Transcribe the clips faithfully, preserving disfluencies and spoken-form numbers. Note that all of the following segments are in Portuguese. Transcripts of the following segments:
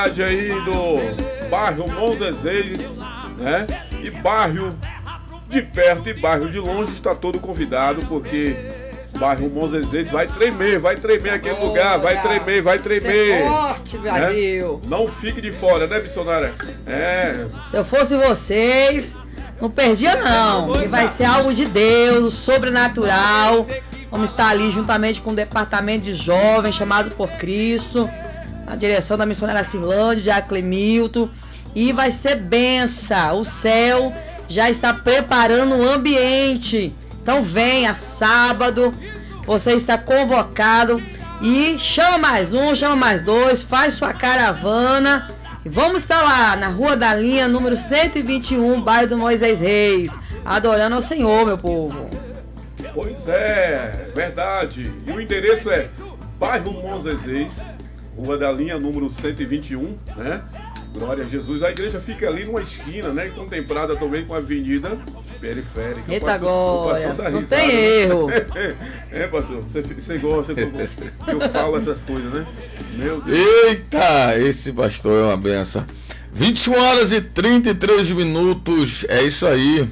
Aí do bairro Monzezês, né? E bairro de perto e bairro de longe está todo convidado, porque o bairro Monzezês vai tremer, vai tremer aquele oh, lugar, vai cara. tremer, vai tremer. Ser forte, Brasil. Né? Não fique de fora, né, missionária? É. Se eu fosse vocês, não perdia não. E vai ser algo de Deus, sobrenatural. Vamos estar ali juntamente com o departamento de jovens chamado por Cristo, na direção da missionária Cirlândia, de Aclemilton, e vai ser benção. O céu já está preparando o ambiente. Então venha sábado, você está convocado e chama mais um, chama mais dois, faz sua caravana e vamos estar lá na Rua da Linha, número cento e vinte e um, bairro do Moisés Reis, adorando ao Senhor, meu povo. Pois é, verdade. E o endereço é bairro Monzezês, Rua da Linha, número cento e vinte e um, né? Glória a Jesus. A igreja fica ali numa esquina, né? Contemplada também com a avenida periférica. Eita, glória! Não risada, tem né? erro. É, pastor, você, você gosta que eu falo essas coisas, né? Meu Deus. Eita, esse pastor é uma benção. vinte e uma horas e trinta e três minutos, é isso aí.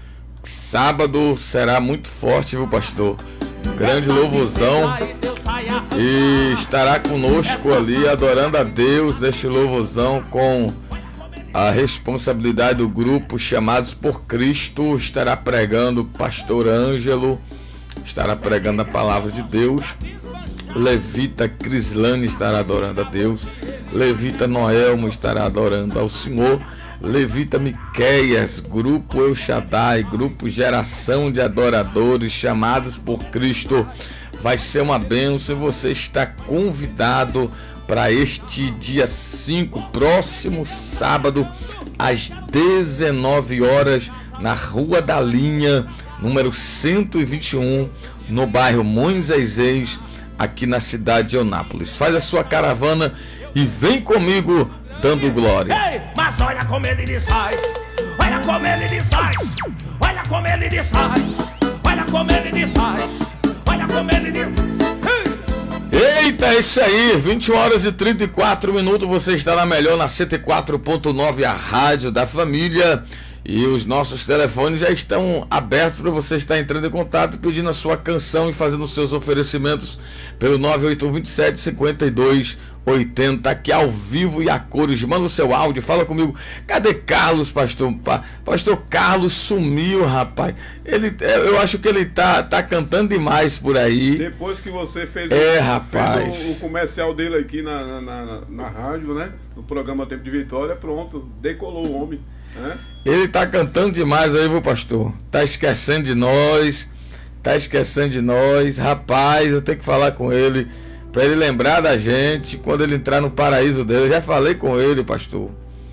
Sábado será muito forte, viu, pastor? Grande louvorzão. E estará conosco ali, adorando a Deus neste louvorzão, com a responsabilidade do grupo Chamados por Cristo. Estará pregando o pastor Ângelo, estará pregando a palavra de Deus. Levita Crislane estará adorando a Deus. Levita Noelmo estará adorando ao Senhor. Levita Miqueias, grupo El Shaddai, grupo Geração de Adoradores Chamados por Cristo. Vai ser uma bênção e você está convidado para este dia cinco, próximo sábado, às dezenove horas, na Rua da Linha, número cento e vinte e um, no bairro Monzezês, aqui na cidade de Eunápolis. Faz a sua caravana e vem comigo dando glória. Ei, mas olha como ele sai, olha como ele sai, olha como ele sai, olha como ele sai, olha como ele sai. Eita, é isso aí, vinte e uma horas e trinta e quatro minutos, você está na melhor, na cento e quatro ponto nove, a rádio da família. E os nossos telefones já estão abertos para você estar entrando em contato, pedindo a sua canção e fazendo os seus oferecimentos pelo nove oito um, dois sete, cinco dois oito zero, aqui ao vivo e a cores. Manda o seu áudio, fala comigo. Cadê Carlos, pastor? Pastor Carlos sumiu, rapaz. Ele, eu acho que ele tá, tá cantando demais por aí. Depois que você fez, é, o, rapaz. fez o, o comercial dele aqui na, na, na, na rádio, né? No programa Tempo de Vitória, pronto, decolou o homem. É? Ele tá cantando demais aí, viu, pastor? Tá esquecendo de nós, tá esquecendo de nós. Rapaz, eu tenho que falar com ele para ele lembrar da gente quando ele entrar no paraíso dele. Eu já falei com ele, pastor.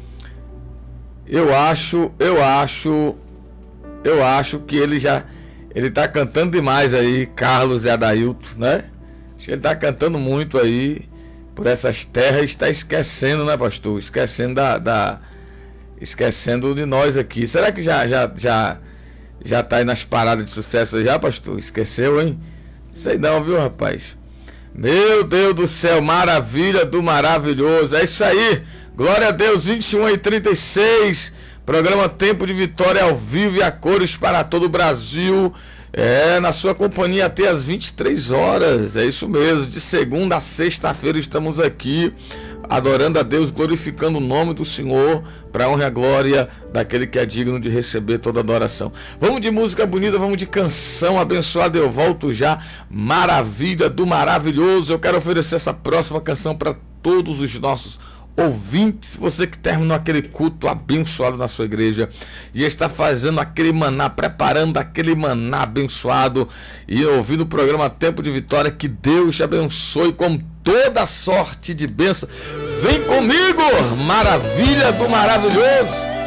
Eu acho, eu acho, eu acho que ele já, ele tá cantando demais aí, Carlos e Adailton, né? Acho que ele tá cantando muito aí por essas terras e está esquecendo, né, pastor? Esquecendo da, da esquecendo de nós aqui. Será que já já já já tá aí nas paradas de sucesso já, pastor? Esqueceu, hein? Sei não, viu, rapaz? Meu Deus do céu, maravilha do maravilhoso. É isso aí. Glória a Deus. Vinte e uma e trinta e seis. Programa Tempo de Vitória ao vivo e a cores para todo o Brasil. É, na sua companhia até às vinte e três horas. É isso mesmo. De segunda a sexta-feira estamos aqui, adorando a Deus, glorificando o nome do Senhor, para a honra e a glória daquele que é digno de receber toda adoração. Vamos de música bonita, vamos de canção abençoada. Eu volto já. Maravilha do maravilhoso. Eu quero oferecer essa próxima canção para todos os nossos ouvintes, você que terminou aquele culto abençoado na sua igreja e está fazendo aquele maná, preparando aquele maná abençoado e ouvindo o programa Tempo de Vitória. Que Deus te abençoe com toda sorte de bênção. Vem comigo, maravilha do maravilhoso.